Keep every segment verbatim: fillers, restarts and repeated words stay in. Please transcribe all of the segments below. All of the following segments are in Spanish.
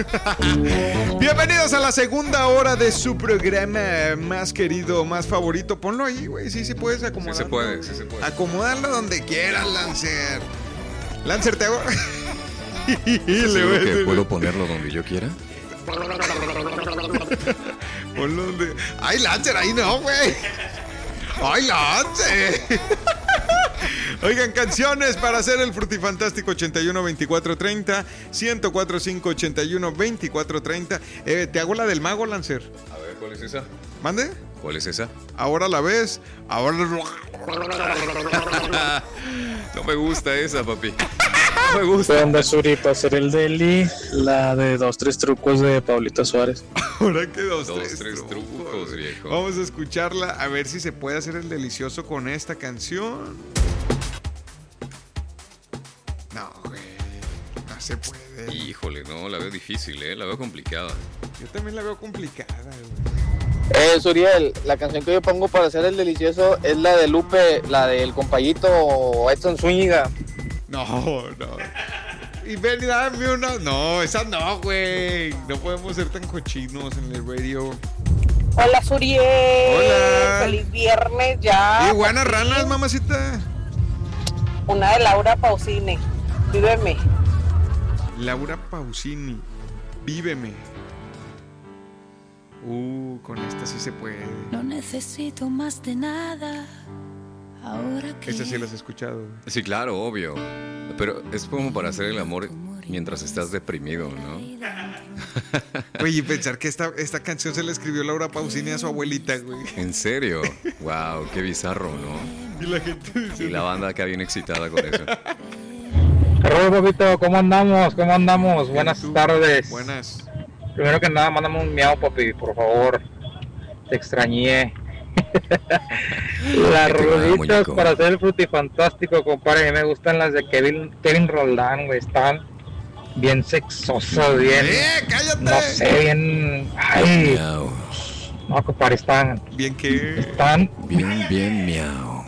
Bienvenidos a la segunda hora de su programa más querido, más favorito. Ponlo ahí, güey. Sí, sí puedes acomodarlo. Sí se puede, sí se puede. Acomodarlo donde quieras, Lancer. Lancer, te hago. ¿Seguro que puedo ponerlo donde yo quiera? Ponlo donde. ¡Ay, Lancer! Ahí no, güey. ¡Ay, Lancer! Oigan, canciones para hacer el Frutifantástico ochenta y uno veinticuatro treinta, ciento cuatro cinco ochenta y uno veinticuatro treinta. Eh, te hago la del mago, Lancer. A ver, ¿cuál es esa? ¿Mande? ¿Cuál es esa? Ahora la ves. Ahora. No me gusta esa, papi. No me gusta. ¿Qué onda, Suri? Para hacer el deli, la de dos, tres trucos de Paulito Suárez. Ahora que dos, Dos, tres, tres trucos, trucos, viejo. Vamos a escucharla a ver si se puede hacer el delicioso con esta canción. No, güey. No se puede. Híjole, no, la veo difícil, ¿eh? La veo complicada. Yo también la veo complicada, güey. Eh, Suriel, la canción que yo pongo para hacer el delicioso es la de Lupe, la del compayito Edson Zúñiga. No, no. Y ven y dame una. No, esa no, güey. No podemos ser tan cochinos en el radio. Hola, Suriel. Hola. Feliz viernes ya. Y buenas ranas, mamacita. Una de Laura Pausini. Víveme. Laura Pausini. Víveme. Uh, con esta sí se puede. No necesito más de nada. Ahora que Esta sí la has escuchado. Sí, claro, obvio. Pero es como para hacer el amor mientras estás deprimido, ¿no? Güey, y pensar que esta, esta canción se la escribió Laura Pausini a su abuelita, güey. ¿En serio? Wow, qué bizarro, ¿no? Y la gente dice... Y la banda acá bien excitada con eso. Hola, papito, ¿cómo andamos? ¿Cómo andamos? Buenas tú? tardes. Buenas. Primero que nada, mándame un miau, papi, por favor. Te extrañé. Las Ahí te va, rolitas muñeco. para hacer el Frutifantástico, compadre. Me gustan las de Kevin, Kevin Roldán, güey. Están bien sexosas, bien. ¡Eh, cállate! No sé, bien. Ay, Miau. no, compadre, están. Bien que... Están. Bien, bien, miau.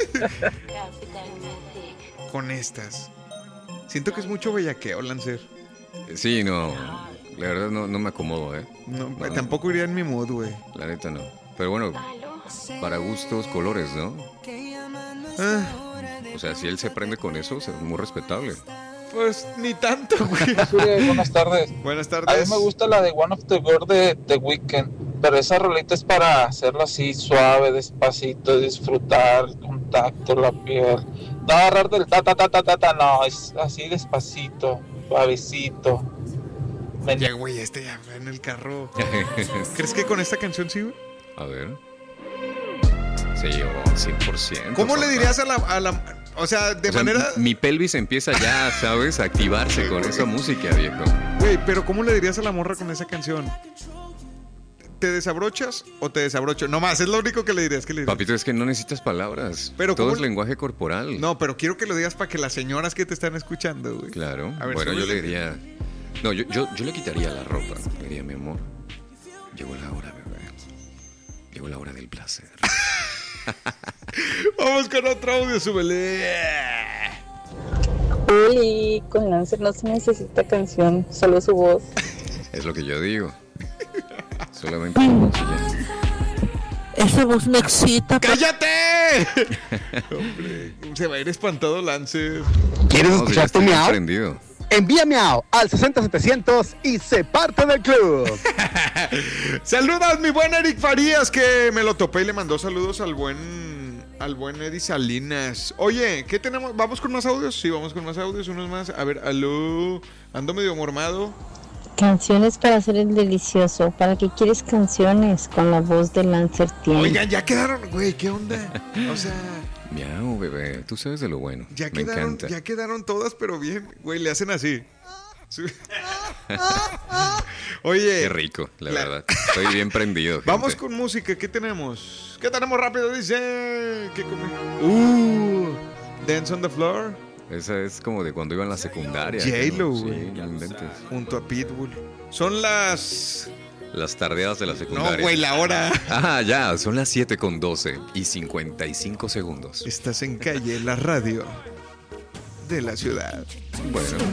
Con estas. Siento que es mucho bellaqueo, Lancer. Sí, no. La verdad no, no me acomodo, ¿eh? No, No. tampoco iría en mi mood, güey. La neta no. Pero bueno, para gustos, colores, ¿no? Ah, O sea, si él se prende con eso, es muy respetable. pues ni tanto, güey. Suriel, buenas tardes. Buenas A mí tardes. me gusta la de One of the Girl de The Weeknd, pero esa rolita es para hacerlo así suave, despacito, disfrutar el contacto, la piel. No agarrar del ta ta ta ta ta ta, no, es así despacito, suavecito. Me- Ya, güey, este ya va en el carro. ¿Crees que con esta canción sí, güey? A ver. Sí, oh, cien por ciento. ¿Cómo le papá. dirías a la, a la... O sea, de O sea, manera... mi pelvis empieza ya, ¿sabes? A activarse con esa música, viejo. Güey, pero ¿cómo le dirías a la morra con esa canción? ¿Te desabrochas o te desabrocho? No más, es lo único que le dirías. ¿Qué le dirías? Papito, es que no necesitas palabras. Pero todo ¿cómo es le- lenguaje corporal. No, pero quiero que lo digas para que las señoras que te están escuchando, güey. Claro. A ver, bueno, yo súbele. le diría... No, yo, yo, yo le quitaría la ropa. Le diría, mi amor, llegó la hora, bebé. Llegó la hora del placer. Vamos con otro audio, súbele. Uli, con Lancer no se necesita canción, solo su voz. Es lo que yo digo. Solamente su voz y ya. esa voz me excita. ¡Cállate! Hombre, se va a ir espantado Lancer. ¿Quieres No, sí, ya escuchar tu estoy bien miau? prendido. Envía miau al sesenta setecientos y sé parte del club. Saludas, mi buen Eric Farías, que me lo topé y le mandó saludos al buen al buen Eddie Salinas. Oye, ¿qué tenemos? ¿Vamos con más audios? Sí, vamos con más audios, unos más. A ver, aló, ando medio mormado. Canciones para hacer el delicioso. ¿Para qué quieres canciones con la voz de Lancer tiene? Oigan, ya quedaron, güey, ¿qué onda? O sea, Miau, bebé. Tú sabes de lo bueno. ya Me quedaron, encanta. ya quedaron todas, pero bien, güey, le hacen así. Sí. Oye, Qué rico, la, la- verdad. Estoy bien prendido. gente. vamos con música. ¿Qué tenemos? ¿Qué tenemos rápido? Dice. ¿Qué come? Uh, Dance on the Floor. Esa es como de cuando iba en la secundaria. J-Lo, ¿no? güey. Sí, no inventes. Junto a Pitbull. Son las. Las tardeadas de la secundaria. No, güey, la hora. Ah, ya, son las siete con doce y cincuenta y cinco segundos. Estás en calle, la radio de la ciudad. Bueno.